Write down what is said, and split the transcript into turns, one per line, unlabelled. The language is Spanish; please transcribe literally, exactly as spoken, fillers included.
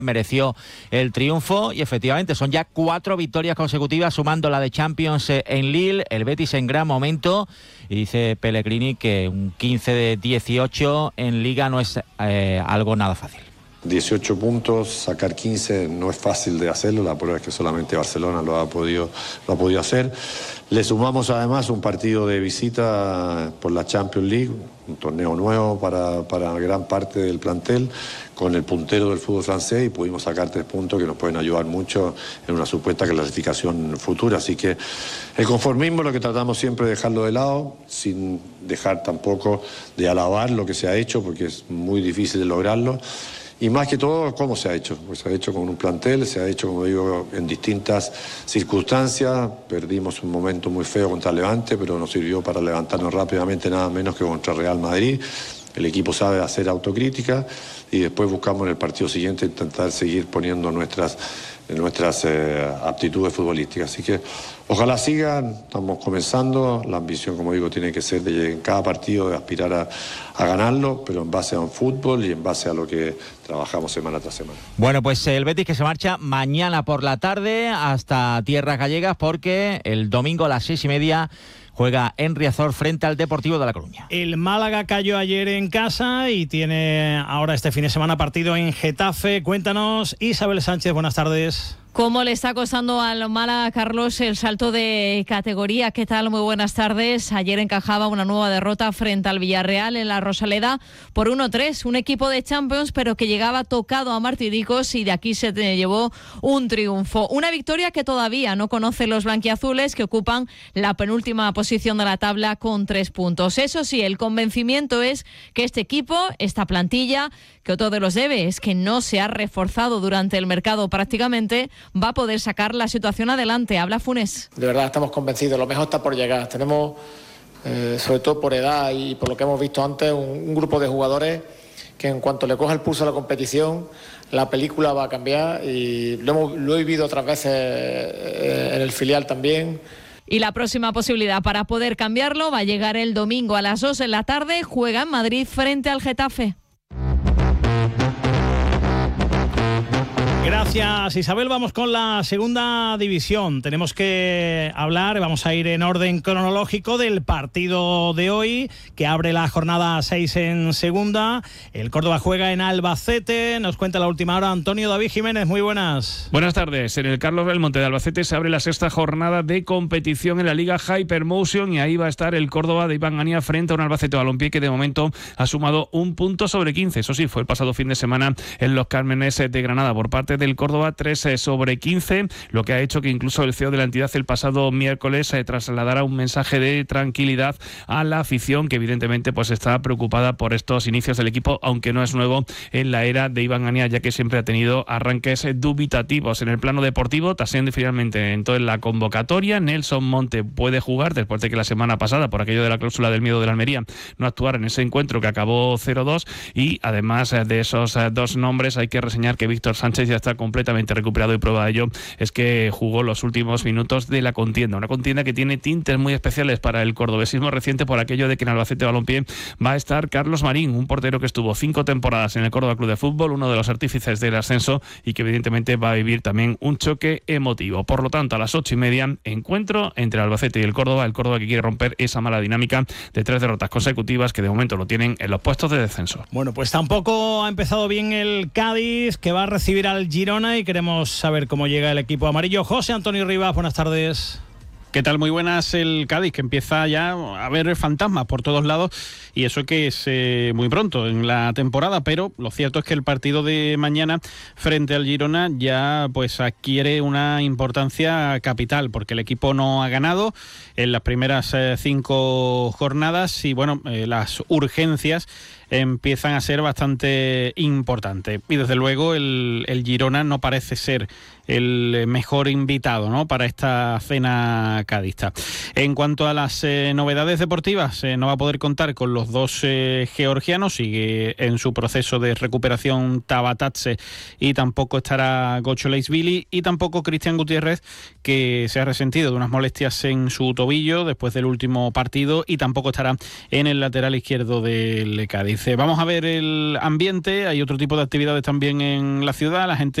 mereció el triunfo y efectivamente son ya cuatro victorias consecutivas sumando la de Champions en Lille, el Betis en gran momento y dice Pellegrini que un quince de dieciocho en Liga no es eh, algo nada fácil.
dieciocho puntos, sacar quince no es fácil de hacerlo, la prueba es que solamente Barcelona lo ha podido, lo ha podido hacer. Le sumamos además un partido de visita por la Champions League, un torneo nuevo para, para gran parte del plantel, con el puntero del fútbol francés y pudimos sacar tres puntos que nos pueden ayudar mucho en una supuesta clasificación futura. Así que el conformismo es lo que tratamos siempre de dejarlo de lado, sin dejar tampoco de alabar lo que se ha hecho, porque es muy difícil de lograrlo. Y más que todo, ¿cómo se ha hecho? Pues se ha hecho con un plantel, se ha hecho, como digo, en distintas circunstancias. Perdimos un momento muy feo contra Levante, pero nos sirvió para levantarnos rápidamente, nada menos que contra Real Madrid. El equipo sabe hacer autocrítica y después buscamos en el partido siguiente intentar seguir poniendo nuestras, nuestras eh, aptitudes futbolísticas. Así que ojalá sigan, estamos comenzando. La ambición, como digo, tiene que ser de en cada partido de aspirar a, a ganarlo, pero en base a un fútbol y en base a lo que trabajamos semana tras semana.
Bueno, pues el Betis que se marcha mañana por la tarde hasta tierras gallegas porque el domingo a las seis y media juega en Riazor frente al Deportivo de La Coruña.
El Málaga cayó ayer en casa y tiene ahora este fin de semana partido en Getafe. Cuéntanos, Isabel Sánchez, buenas tardes.
¿Cómo le está costando al Málaga, Carlos, el salto de categoría? ¿Qué tal? Muy buenas tardes. Ayer encajaba una nueva derrota frente al Villarreal en la Rosaleda por uno tres. Un equipo de Champions, pero que llegaba tocado a martiricos y de aquí se llevó un triunfo. Una victoria que todavía no conocen los blanquiazules, que ocupan la penúltima posición de la tabla con tres puntos. Eso sí, el convencimiento es que este equipo, esta plantilla, que otro de los debe es que no se ha reforzado durante el mercado prácticamente, va a poder sacar la situación adelante. Habla Funes.
De verdad estamos convencidos, lo mejor está por llegar. Tenemos, eh, sobre todo por edad y por lo que hemos visto antes, un, un grupo de jugadores que en cuanto le coja el pulso a la competición, la película va a cambiar y lo, hemos, lo he vivido otras veces eh, en el filial también.
Y la próxima posibilidad para poder cambiarlo va a llegar el domingo a las dos de la tarde. Juega en Madrid frente al Getafe.
Gracias, Isabel. Vamos con la segunda división. Tenemos que hablar, vamos a ir en orden cronológico del partido de hoy, que abre la jornada seis en segunda. El Córdoba juega en Albacete. Nos cuenta la última hora Antonio David Jiménez. Muy buenas.
Buenas tardes. En el Carlos Belmonte de Albacete se abre la sexta jornada de competición en la Liga Hypermotion y ahí va a estar el Córdoba de Iván Ania frente a un Albacete Balompié que de momento ha sumado un punto sobre quince. Eso sí, fue el pasado fin de semana en Los Cármenes de Granada por parte del Córdoba, tres sobre quince, lo que ha hecho que incluso el C E O de la entidad el pasado miércoles eh, trasladara un mensaje de tranquilidad a la afición que evidentemente pues está preocupada por estos inicios del equipo, aunque no es nuevo en la era de Iván Ania, ya que siempre ha tenido arranques dubitativos. En el plano deportivo, Tasende finalmente entró en la convocatoria. Nelson Monte puede jugar después de que la semana pasada, por aquello de la cláusula del miedo de la Almería, no actuara en ese encuentro que acabó cero dos, y además de esos dos nombres hay que reseñar que Víctor Sánchez ya está completamente recuperado y prueba de ello es que jugó los últimos minutos de la contienda, una contienda que tiene tintes muy especiales para el cordobesismo reciente por aquello de que en Albacete Balompié va a estar Carlos Marín, un portero que estuvo cinco temporadas en el Córdoba Club de Fútbol, uno de los artífices del ascenso y que evidentemente va a vivir también un choque emotivo. Por lo tanto, a las ocho y media, encuentro entre Albacete y el Córdoba, el Córdoba que quiere romper esa mala dinámica de tres derrotas consecutivas que de momento lo tienen en los puestos de descenso.
Bueno, pues tampoco ha empezado bien el Cádiz, que va a recibir al Girona y queremos saber cómo llega el equipo amarillo. José Antonio Rivas, buenas tardes.
¿Qué tal? Muy buenas. El Cádiz, que empieza ya a ver fantasmas por todos lados, y eso que es eh, muy pronto en la temporada, pero lo cierto es que el partido de mañana frente al Girona ya pues adquiere una importancia capital, porque el equipo no ha ganado en las primeras eh, cinco jornadas y bueno, eh, las urgencias empiezan a ser bastante importantes. Y desde luego el, el Girona no parece ser el mejor invitado, ¿no?, para esta cena escuadra cadista. En cuanto a las eh, novedades deportivas, eh, no va a poder contar con los dos eh, georgianos, sigue en su proceso de recuperación Tabatatse y tampoco estará Gocho Leisvili y tampoco Cristian Gutiérrez, que se ha resentido de unas molestias en su tobillo después del último partido, y tampoco estará en el lateral izquierdo del Cádiz. Vamos a ver el ambiente, hay otro tipo de actividades también en la ciudad, la gente